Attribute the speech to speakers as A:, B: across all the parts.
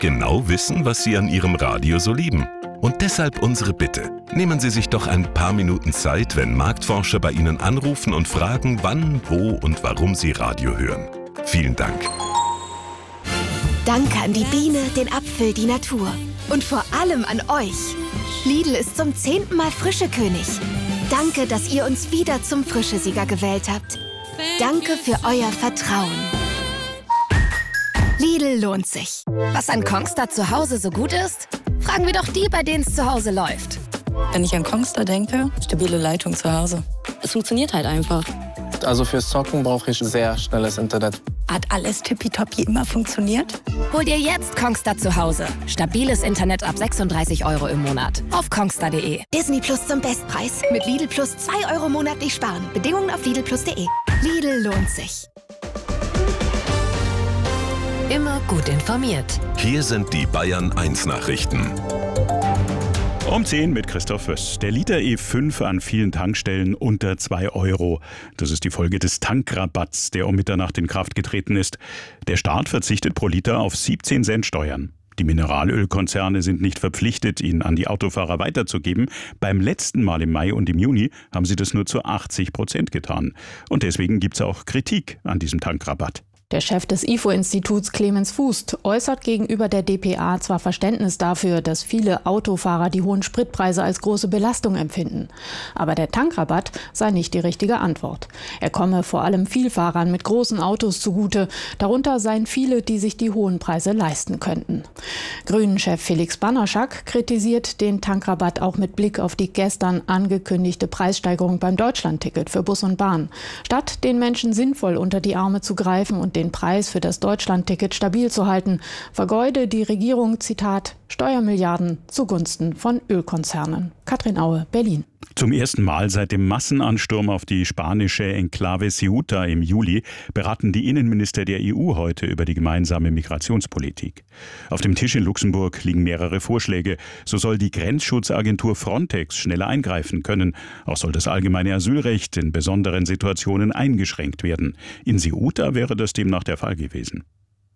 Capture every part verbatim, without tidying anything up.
A: genau wissen, was Sie an Ihrem Radio so lieben. Und deshalb unsere Bitte. Nehmen Sie sich doch ein paar Minuten Zeit, wenn Marktforscher bei Ihnen anrufen und fragen, wann, wo und warum Sie Radio hören. Vielen Dank.
B: Danke an die Biene, den Apfel, die Natur. Und vor allem an euch. Lidl ist zum zehnten Mal Frischekönig. Danke, dass ihr uns wieder zum Frischesieger gewählt habt. Danke für euer Vertrauen. Lidl lohnt sich. Was an Kongstar zu Hause so gut ist? Fragen wir doch die, bei denen es zu Hause läuft.
C: Wenn ich an Kongstar denke, stabile Leitung zu Hause. Es funktioniert halt einfach.
D: Also fürs Zocken brauche ich sehr schnelles Internet.
C: Hat alles tippitoppi immer funktioniert?
B: Hol dir jetzt Kongstar zu Hause. Stabiles Internet ab sechsunddreißig Euro im Monat. Auf kongstar punkt de. Disney Plus zum Bestpreis. Mit Lidl Plus zwei Euro monatlich sparen. Bedingungen auf lidl plus punkt de. Lidl lohnt sich.
E: Immer gut informiert.
A: Hier sind die Bayern eins Nachrichten.
F: Um zehn mit Christoph Wöss. Der Liter E fünf an vielen Tankstellen unter zwei Euro. Das ist die Folge des Tankrabatts, der um Mitternacht in Kraft getreten ist. Der Staat verzichtet pro Liter auf siebzehn Cent Steuern. Die Mineralölkonzerne sind nicht verpflichtet, ihn an die Autofahrer weiterzugeben. Beim letzten Mal im Mai und im Juni haben sie das nur zu achtzig Prozent getan. Und deswegen gibt es auch Kritik an diesem Tankrabatt.
G: Der Chef des I F O-Instituts Clemens Fußt äußert gegenüber der d p a zwar Verständnis dafür, dass viele Autofahrer die hohen Spritpreise als große Belastung empfinden. Aber der Tankrabatt sei nicht die richtige Antwort. Er komme vor allem Vielfahrern mit großen Autos zugute. Darunter seien viele, die sich die hohen Preise leisten könnten. Grünen-Chef Felix Bannerschak kritisiert den Tankrabatt auch mit Blick auf die gestern angekündigte Preissteigerung beim Deutschlandticket für Bus und Bahn. Statt den Menschen sinnvoll unter die Arme zu greifen und den Preis für das Deutschlandticket stabil zu halten, vergeude die Regierung, Zitat, Steuermilliarden zugunsten von Ölkonzernen. Katrin Aue, Berlin.
F: Zum ersten Mal seit dem Massenansturm auf die spanische Enklave Ceuta im Juli beraten die Innenminister der E U heute über die gemeinsame Migrationspolitik. Auf dem Tisch in Luxemburg liegen mehrere Vorschläge. So soll die Grenzschutzagentur Frontex schneller eingreifen können. Auch soll das allgemeine Asylrecht in besonderen Situationen eingeschränkt werden. In Ceuta wäre das demnach der Fall gewesen.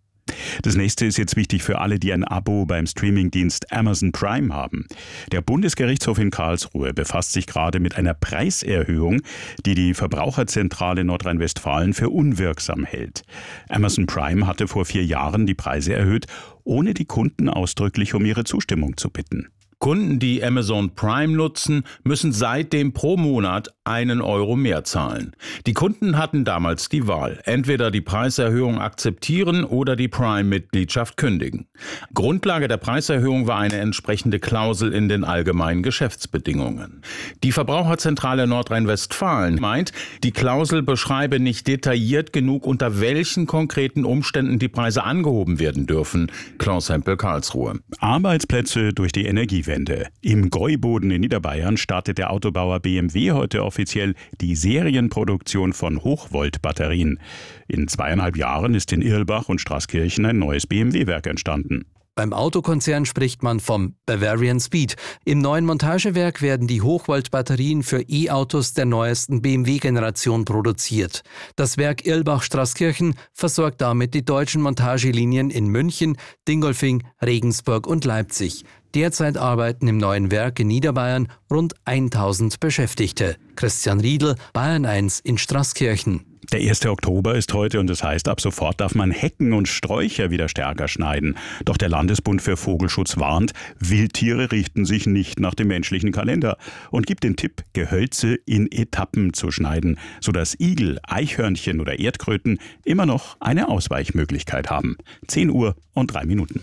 F: Das nächste ist jetzt wichtig für alle, die ein Abo beim Streamingdienst Amazon Prime haben. Der Bundesgerichtshof in Karlsruhe befasst sich gerade mit einer Preiserhöhung, die die Verbraucherzentrale Nordrhein-Westfalen für unwirksam hält. Amazon Prime hatte vor vier Jahren die Preise erhöht, ohne die Kunden ausdrücklich um ihre Zustimmung zu bitten.
H: Kunden, die Amazon Prime nutzen, müssen seitdem pro Monat einen Euro mehr zahlen. Die Kunden hatten damals die Wahl, entweder die Preiserhöhung akzeptieren oder die Prime-Mitgliedschaft kündigen. Grundlage der Preiserhöhung war eine entsprechende Klausel in den allgemeinen Geschäftsbedingungen. Die Verbraucherzentrale Nordrhein-Westfalen meint, die Klausel beschreibe nicht detailliert genug, unter welchen konkreten Umständen die Preise angehoben werden dürfen. Klaus Hempel, Karlsruhe.
F: Arbeitsplätze durch die Energie. Im Gäuboden in Niederbayern startet der Autobauer B M W heute offiziell die Serienproduktion von Hochvolt-Batterien. In zweieinhalb Jahren ist in Irlbach und Straßkirchen ein neues B M W-Werk entstanden.
I: Beim Autokonzern spricht man vom Bavarian Speed. Im neuen Montagewerk werden die Hochvolt-Batterien für E-Autos der neuesten B M W-Generation produziert. Das Werk Irlbach-Straßkirchen versorgt damit die deutschen Montagelinien in München, Dingolfing, Regensburg und Leipzig. Derzeit arbeiten im neuen Werk in Niederbayern rund tausend Beschäftigte. Christian Riedl, Bayern eins in Straßkirchen.
F: Der erste Oktober ist heute und das heißt, ab sofort darf man Hecken und Sträucher wieder stärker schneiden. Doch der Landesbund für Vogelschutz warnt, Wildtiere richten sich nicht nach dem menschlichen Kalender und gibt den Tipp, Gehölze in Etappen zu schneiden, sodass Igel, Eichhörnchen oder Erdkröten immer noch eine Ausweichmöglichkeit haben. zehn Uhr und drei Minuten.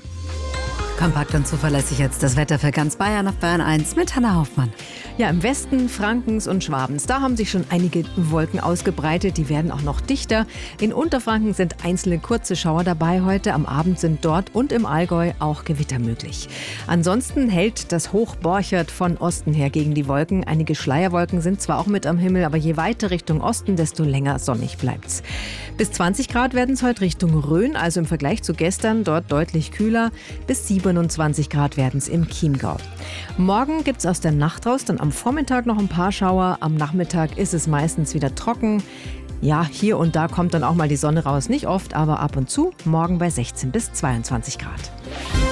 E: Kompakt und zuverlässig jetzt das Wetter für ganz Bayern auf Bayern eins mit Hanna Hoffmann.
J: Ja, im Westen Frankens und Schwabens, da haben sich schon einige Wolken ausgebreitet. Die werden auch noch dichter. In Unterfranken sind einzelne kurze Schauer dabei heute. Am Abend sind dort und im Allgäu auch Gewitter möglich. Ansonsten hält das Hoch Borchert von Osten her gegen die Wolken. Einige Schleierwolken sind zwar auch mit am Himmel, aber je weiter Richtung Osten, desto länger sonnig bleibt's. Bis zwanzig Grad werden es heute Richtung Rhön, also im Vergleich zu gestern dort deutlich kühler. Bis siebenundzwanzig Grad werden es im Chiemgau. Morgen gibt es aus der Nacht raus dann am Vormittag noch ein paar Schauer. Am Nachmittag ist es meistens wieder trocken. Ja, hier und da kommt dann auch mal die Sonne raus. Nicht oft, aber ab und zu. Morgen bei sechzehn bis zweiundzwanzig Grad.